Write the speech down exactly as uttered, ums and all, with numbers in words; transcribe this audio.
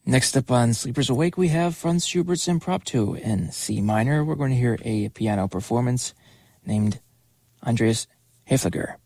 Next up on Sleepers Awake, we have Franz Schubert's Impromptu in C minor. We're going to hear a piano performance named Andreas Häfliger.